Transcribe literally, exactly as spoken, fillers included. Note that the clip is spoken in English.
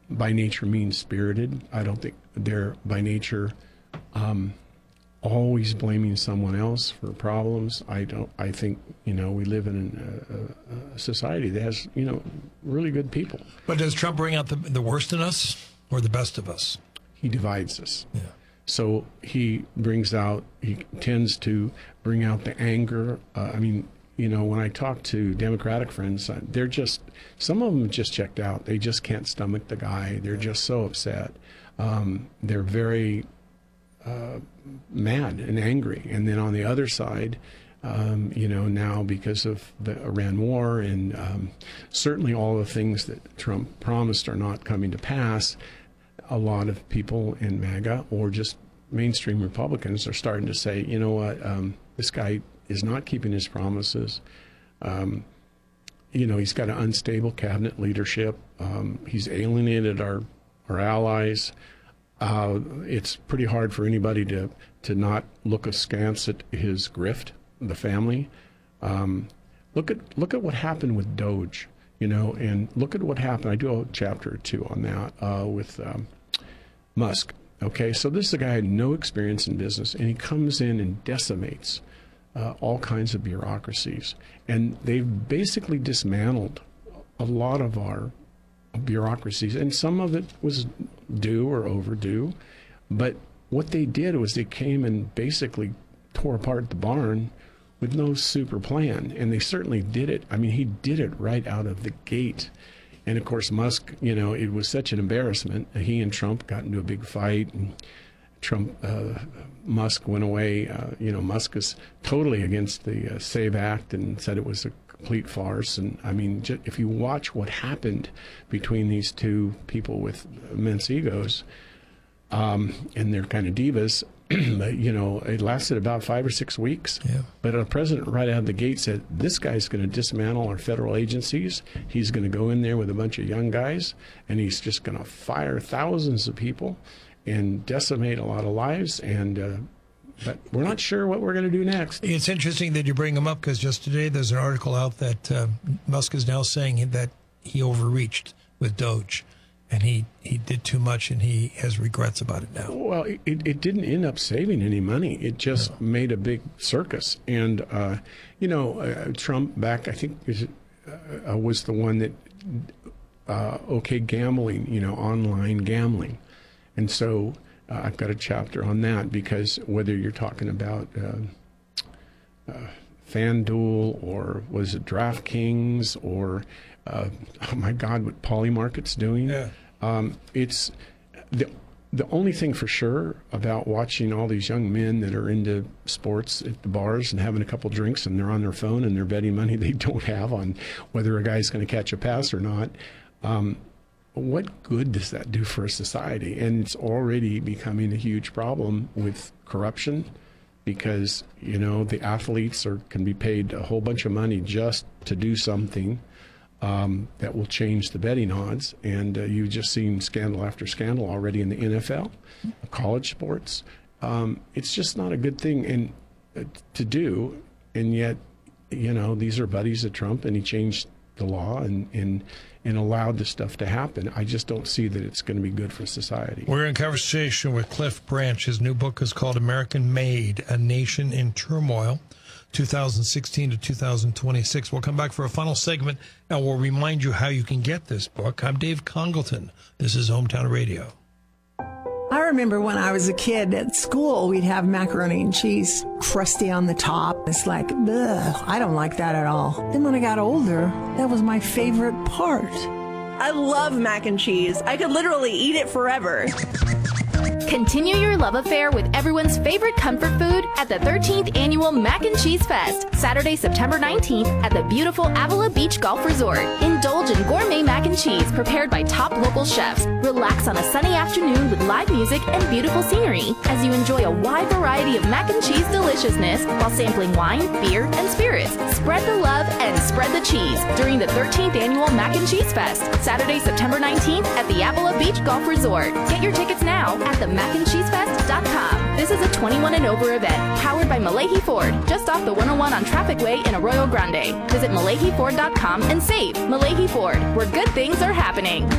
by nature mean-spirited. I don't think they're by nature um, always blaming someone else for problems. I don't. I think, you know, we live in a, a, a society that has, you know, really good people. But does Trump bring out the, the worst in us or the best of us? He divides us. Yeah. So he brings out, he tends to bring out the anger. Uh, I mean, you know, when I talk to Democratic friends, they're just, some of them just checked out. They just can't stomach the guy. They're just so upset. Um, they're very uh, mad and angry. And then on the other side, um, you know, now because of the Iran war and um, certainly all the things that Trump promised are not coming to pass, a lot of people in MAGA or just mainstream Republicans are starting to say, you know what, um, this guy is not keeping his promises. Um, you know, he's got an unstable cabinet leadership. Um, he's alienated our our allies. Uh, it's pretty hard for anybody to, to not look askance at his grift, the family. Um, look at look at what happened with Doge, you know, and look at what happened. I do a chapter or two on that uh, with um, Musk. Okay, so this is a guy who had no experience in business, and he comes in and decimates uh, all kinds of bureaucracies. And they've basically dismantled a lot of our bureaucracies, and some of it was due or overdue. But what they did was they came and basically tore apart the barn with no super plan, and they certainly did it. I mean, he did it right out of the gate. And of course, Musk, you know, it was such an embarrassment. He and Trump got into a big fight, and Trump, uh, Musk went away. Uh, you know, Musk is totally against the uh, SAVE Act and said it was a complete farce. And I mean, just, if you watch what happened between these two people with immense egos, um, and they're kind of divas, you know, it lasted about five or six weeks. Yeah. But the president right out of the gate said, this guy's going to dismantle our federal agencies. He's going to go in there with a bunch of young guys, and he's just going to fire thousands of people and decimate a lot of lives. And uh, but we're not sure what we're going to do next. It's interesting that you bring him up, because just today there's an article out that uh, Musk is now saying that he overreached with Doge. And he, he did too much, and he has regrets about it now. Well, it, it didn't end up saving any money. It just no. made a big circus. And, uh, you know, uh, Trump back, I think, is, uh, was the one that uh, okayed gambling, you know, online gambling. And so uh, I've got a chapter on that, because whether you're talking about uh, uh, FanDuel or was it DraftKings or, uh, oh, my God, what Polymarket's doing. Yeah. Um, it's the the only thing for sure about watching all these young men that are into sports at the bars and having a couple drinks and they're on their phone and they're betting money they don't have on whether a guy's going to catch a pass or not. Um, what good does that do for a society? And it's already becoming a huge problem with corruption, because, you know, the athletes are can be paid a whole bunch of money just to do something Um, that will change the betting odds. And uh, you've just seen scandal after scandal already in the N F L, college sports. Um, it's just not a good thing and uh, to do. And yet, you know, these are buddies of Trump, and he changed the law and, and, and allowed this stuff to happen. I just don't see that it's going to be good for society. We're in conversation with Cliff Branch. His new book is called American Made, A Nation in Turmoil, two thousand sixteen to two thousand twenty-six. We'll come back for a final segment, and we'll remind you how you can get this book. I'm Dave Congleton. This is Hometown Radio. I remember when I was a kid at school, we'd have macaroni and cheese, crusty on the top. It's like, ugh, I don't like that at all. Then when I got older, that was my favorite part. I love mac and cheese. I could literally eat it forever. Continue your love affair with everyone's favorite comfort food at the thirteenth Annual Mac and Cheese Fest, Saturday, September nineteenth at the beautiful Avila Beach Golf Resort. Indulge in gourmet mac and cheese prepared by top local chefs. Relax on a sunny afternoon with live music and beautiful scenery as you enjoy a wide variety of mac and cheese deliciousness while sampling wine, beer, and spirits. Spread the love and spread the cheese during the thirteenth Annual Mac and Cheese Fest, Saturday, September nineteenth at the Avila Beach Golf Resort. Get your tickets now at the mac and cheese fest dot com. This is a twenty-one and over event, powered by Malahi Ford, just off the one oh one on Traffic Way in Arroyo Grande. Visit Malahi Ford dot com and save. Malahi Ford, where good things are happening.